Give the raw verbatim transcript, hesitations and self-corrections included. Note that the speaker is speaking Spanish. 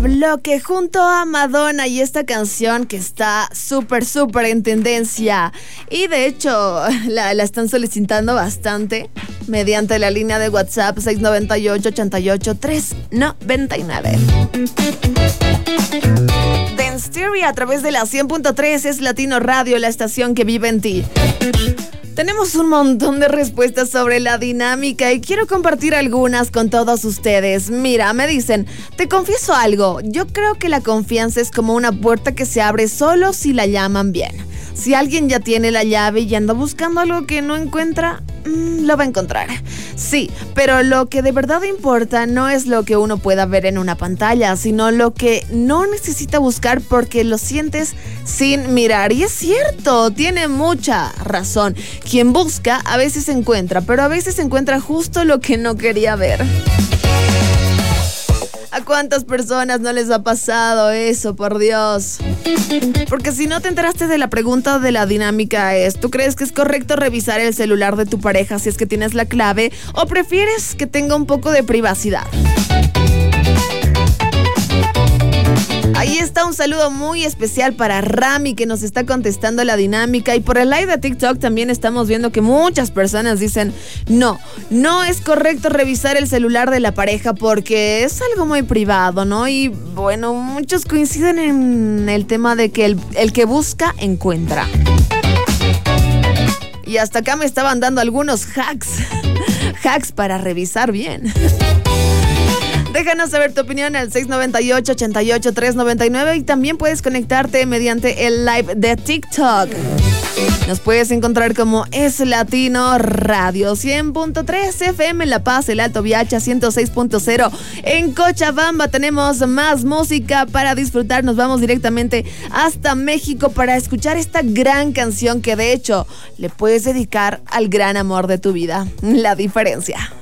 Bloque junto a Madonna y esta canción que está súper, súper en tendencia. Y de hecho, la, la están solicitando bastante mediante la línea de WhatsApp seis nueve ocho, ocho ocho, tres nueve nueve. Dance Theory a través de la cien punto tres es Latino Radio, la estación que vive en ti. Tenemos un montón de respuestas sobre la dinámica y quiero compartir algunas con todos ustedes. Mira, me dicen, te confieso algo, yo creo que la confianza es como una puerta que se abre solo si la llaman bien. Si alguien ya tiene la llave y anda buscando algo que no encuentra, mmm, lo va a encontrar. Sí, pero lo que de verdad importa no es lo que uno pueda ver en una pantalla, sino lo que no necesita buscar porque lo sientes sin mirar. Y es cierto, tiene mucha razón. Quien busca a veces encuentra, pero a veces encuentra justo lo que no quería ver. ¿A cuántas personas no les ha pasado eso, por Dios? Porque si no te enteraste de la pregunta de la dinámica es, ¿tú crees que es correcto revisar el celular de tu pareja si es que tienes la clave o prefieres que tenga un poco de privacidad? Ahí está un saludo muy especial para Rami que nos está contestando la dinámica, y por el live de TikTok también estamos viendo que muchas personas dicen no, no es correcto revisar el celular de la pareja porque es algo muy privado, ¿no? Y bueno, muchos coinciden en el tema de que el, el que busca encuentra. Y hasta acá me estaban dando algunos hacks, hacks para revisar bien. Déjanos saber tu opinión al seis nueve ocho, ocho ocho, tres nueve nueve y también puedes conectarte mediante el live de TikTok. Nos puedes encontrar como Es Latino Radio, cien punto tres F M en La Paz, El Alto Viacha, ciento seis punto cero en Cochabamba. Tenemos más música para disfrutar. Nos vamos directamente hasta México para escuchar esta gran canción que de hecho le puedes dedicar al gran amor de tu vida, La Diferencia.